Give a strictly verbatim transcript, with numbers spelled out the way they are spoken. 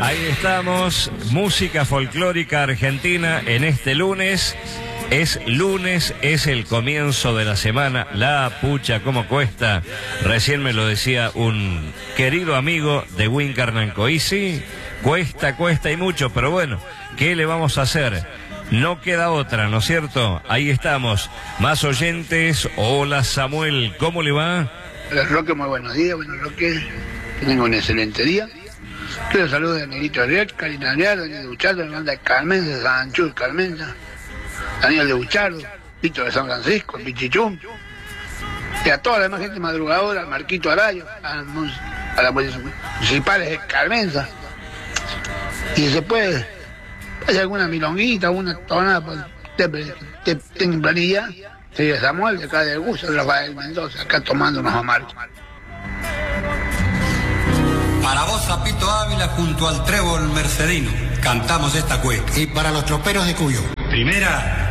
Ahí estamos, música folclórica argentina en este lunes. Es lunes, es el comienzo de la semana. La pucha, cómo cuesta. Recién me lo decía un querido amigo de Wincarnanco. Y sí, cuesta, cuesta y mucho, pero bueno, ¿qué le vamos a hacer? No queda otra, ¿no es cierto? Ahí estamos. Más oyentes. Hola Samuel, ¿cómo le va? Hola Roque, muy buenos días. Bueno Roque, que tenga un excelente día. Quiero saludar a Negrito Riach, Karina Ariar, Daniel de Buchardo, Hermanda de Carmenza, Sanchú de Carmenza, Daniel de Buchardo, Víctor de San Francisco, Pichichum, y a toda la demás gente madrugadora, Marquito Arayo, a, a las municipales de Carmenza. Y si se puede, hay alguna milonguita, alguna tonada que tenga planilla, sería Samuel, de acá de Gusto, Rafael Mendoza, acá tomando unos amargos. Para vos, Zapito Ávila, junto al trébol mercedino, cantamos esta cueca. Y para los troperos de Cuyo. Primera.